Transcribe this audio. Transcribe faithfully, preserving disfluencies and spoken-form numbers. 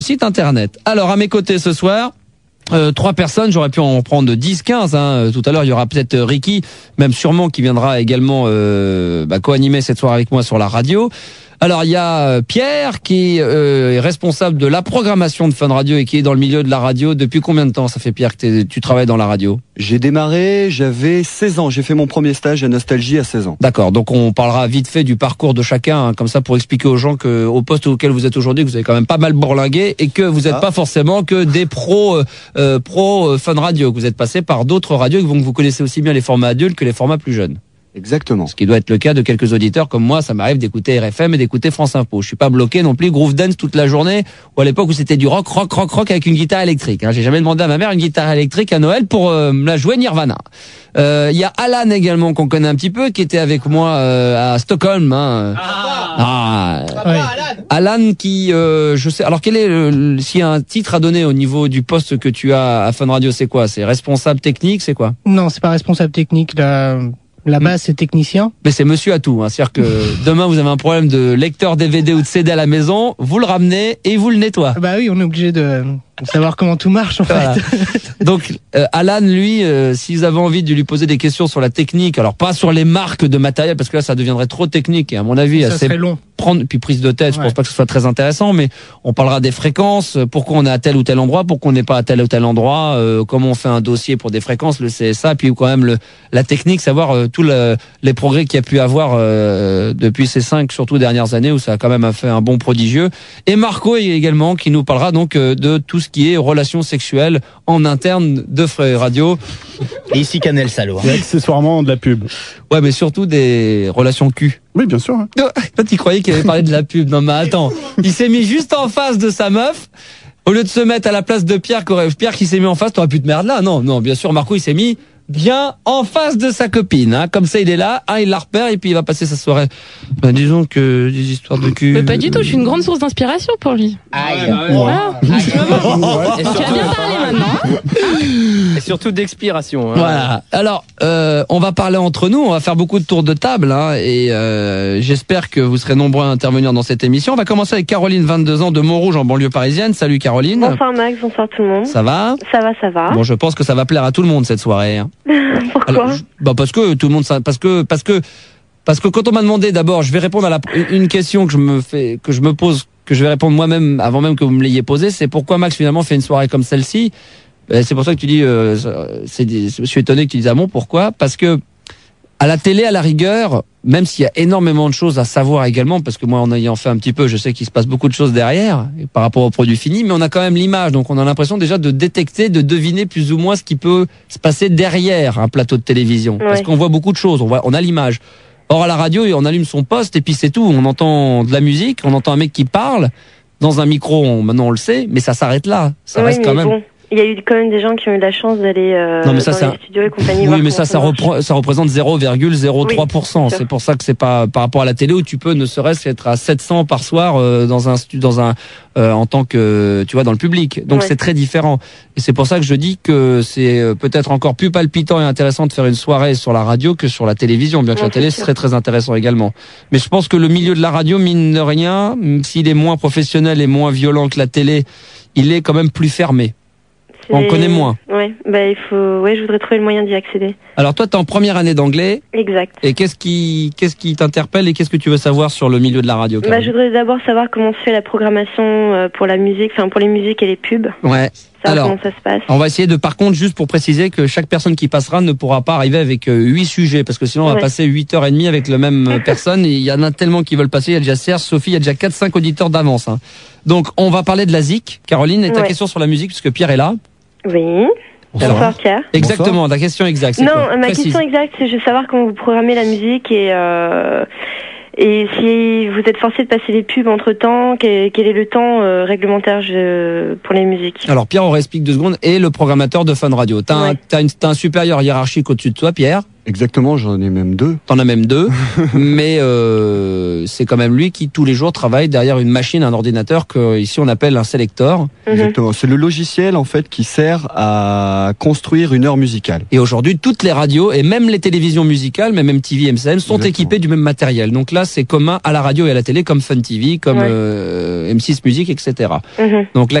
site internet. Alors, à mes côtés ce soir, Euh, trois personnes, j'aurais pu en prendre dix, quinze, hein. Tout à l'heure, il y aura peut-être Ricky, même sûrement, qui viendra également euh, bah, co-animer cette soirée avec moi sur la radio. Alors, il y a Pierre qui euh, est responsable de la programmation de Fun Radio et qui est dans le milieu de la radio. Depuis combien de temps ça fait, Pierre, que tu travailles dans la radio? J'ai démarré, j'avais seize ans. J'ai fait mon premier stage à Nostalgie à seize ans. D'accord, donc on parlera vite fait du parcours de chacun, hein, comme ça pour expliquer aux gens que au poste auquel vous êtes aujourd'hui, que vous avez quand même pas mal bourlingué et que vous n'êtes ah. pas forcément que des pros euh, pro Fun Radio, que vous êtes passé par d'autres radios et que vous connaissez aussi bien les formats adultes que les formats plus jeunes. Exactement. Ce qui doit être le cas de quelques auditeurs comme moi, ça m'arrive d'écouter R F M et d'écouter France Info. Je suis pas bloqué non plus groove dance toute la journée, ou à l'époque où c'était du rock, rock, rock, rock avec une guitare électrique. Hein. J'ai jamais demandé à ma mère une guitare électrique à Noël pour euh, me la jouer Nirvana. Il euh, y a Alan également qu'on connaît un petit peu, qui était avec moi euh, à Stockholm. Hein. Ah, ah oui. Alan. Alan qui, euh, je sais. Alors quel est le, s'il y a un titre à donner au niveau du poste que tu as à Fun Radio, c'est quoi? C'est responsable technique, c'est quoi? Non, c'est pas responsable technique. Là. Là-bas, c'est technicien. Mais c'est monsieur à tout. Hein. C'est-à-dire que demain, vous avez un problème de lecteur D V D ou de C D à la maison, vous le ramenez et vous le nettoie. Bah oui, on est obligé de savoir comment tout marche en voilà. fait. Donc, euh, Alan, lui, euh, s'ils avaient envie de lui poser des questions sur la technique, alors pas sur les marques de matériel, parce que là, ça deviendrait trop technique et à mon avis, ça serait long. Prendre puis prise de tête. Je ouais. pense pas que ce soit très intéressant, mais on parlera des fréquences, pourquoi on est à tel ou tel endroit, pourquoi on n'est pas à tel ou tel endroit, euh, comment on fait un dossier pour des fréquences, le C S A, puis quand même le la technique, savoir euh, tous le, les progrès qu'il y a pu avoir euh, depuis ces cinq surtout dernières années où ça a quand même fait un bond prodigieux. Et Marco également qui nous parlera donc euh, de tout ce qui est relations sexuelles en interne de Free Radio. Et ici Canel Salo. Et accessoirement de la pub. Ouais, mais surtout des relations cul. Oui, bien sûr. Hein. Toi, tu croyais qu'il avait parlé de la pub. Non, mais attends. Il s'est mis juste en face de sa meuf. Au lieu de se mettre à la place de Pierre, Pierre qui s'est mis en face, t'aurais pu te merde là. Non, non, bien sûr, Marco, il s'est mis bien en face de sa copine, hein. Comme ça il est là, hein, il la repère et puis il va passer sa soirée. Ben, disons que des histoires de cul. Mais pas du tout, je suis une grande source d'inspiration pour lui. Aïe. Voilà. Ouais. Tu vas bien parler maintenant. Et surtout d'expiration. Hein. Voilà. Alors, euh, on va parler entre nous, on va faire beaucoup de tours de table, hein, et euh, j'espère que vous serez nombreux à intervenir dans cette émission. On va commencer avec Caroline, vingt-deux ans, de Montrouge en banlieue parisienne. Salut Caroline. Bonsoir Max, bonsoir tout le monde. Ça va? Ça va, ça va. Bon, je pense que ça va plaire à tout le monde cette soirée. Hein. Pourquoi? Alors, je, bah parce que tout le monde, parce que parce que parce que quand on m'a demandé, d'abord, je vais répondre à la, une question que je me fais, que je me pose, que je vais répondre moi-même avant même que vous me l'ayez posée, c'est pourquoi Max finalement fait une soirée comme celle-ci. C'est pour ça que tu dis, euh, c'est, je suis étonné que tu dises ah bon, pourquoi? Parce que à la télé, à la rigueur, même s'il y a énormément de choses à savoir également, parce que moi, en ayant fait un petit peu, je sais qu'il se passe beaucoup de choses derrière, par rapport au produit fini, mais on a quand même l'image, donc on a l'impression déjà de détecter, de deviner plus ou moins ce qui peut se passer derrière un plateau de télévision, ouais. Parce qu'on voit beaucoup de choses, on voit, on a l'image. Or à la radio, on allume son poste et puis c'est tout, on entend de la musique, on entend un mec qui parle, dans un micro, on, maintenant on le sait, mais ça s'arrête là, ça oui, reste quand même... Bon. Il y a eu quand même des gens qui ont eu la chance d'aller euh, non, mais ça, dans ça, les studios et compagnie. Oui, mais ça, ça, repre- ça représente zéro virgule zéro trois pour cent. Oui, c'est pour ça que c'est pas par rapport à la télé où tu peux ne serait-ce être à sept cents par soir euh, dans un dans un euh, en tant que tu vois dans le public. Donc ouais. C'est très différent. Et c'est pour ça que je dis que c'est peut-être encore plus palpitant et intéressant de faire une soirée sur la radio que sur la télévision, bien que ouais, la télé serait très intéressant également. Mais je pense que le milieu de la radio, mine de rien, s'il est moins professionnel et moins violent que la télé, il est quand même plus fermé. On connaît moins. Ouais, bah il faut. Ouais, je voudrais trouver le moyen d'y accéder. Alors toi, t'es en première année d'anglais. Exact. Et qu'est-ce qui, qu'est-ce qui t'interpelle et qu'est-ce que tu veux savoir sur le milieu de la radio? Bah, je voudrais d'abord savoir comment se fait la programmation pour la musique, enfin pour les musiques et les pubs. Ouais. Savoir alors, comment ça se passe. On va essayer de, par contre, juste pour préciser que chaque personne qui passera ne pourra pas arriver avec huit sujets, parce que sinon on va ouais. passer huit heures et demie avec la même personne. Et il y en a tellement qui veulent passer. Il y a déjà Serge, Sophie, il y a déjà quatre, cinq auditeurs d'avance. Hein. Donc on va parler de la Z I C. Caroline, et ta ouais. question sur la musique, puisque Pierre est là. Oui. Bonsoir Pierre. Exactement, ta question exacte. Non, quoi? ma Précise. question exacte, c'est juste savoir comment vous programmez la musique et euh, et si vous êtes forcé de passer les pubs entre temps, quel, quel est le temps euh, réglementaire je, pour les musiques? Alors Pierre, on explique deux secondes, et le programmateur de Fun Radio. T'as, ouais. un, t'as, une, t'as un supérieur hiérarchique au-dessus de toi, Pierre. Exactement, j'en ai même deux. T'en as même deux, mais euh, c'est quand même lui qui tous les jours travaille derrière une machine, un ordinateur que ici on appelle un sélecteur. Exactement, c'est le logiciel en fait qui sert à construire une heure musicale. Et aujourd'hui, toutes les radios et même les télévisions musicales, même M T V, M C N, sont Exactement. équipées du même matériel. Donc là, c'est commun à la radio et à la télé, comme Fun T V, comme Ouais. euh, M six Music, et cetera. Mhm. Donc là,